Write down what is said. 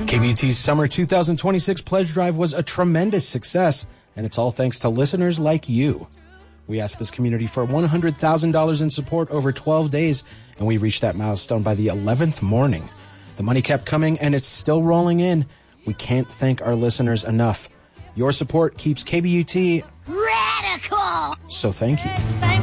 KBUT's Summer 2026 Pledge Drive was a tremendous success, and it's all thanks to listeners like you. We asked this community for $100,000 in support over 12 days, and we reached that milestone by the 11th morning. The money kept coming, and it's still rolling in. We can't thank our listeners enough. Your support keeps KBUT radical. So thank you.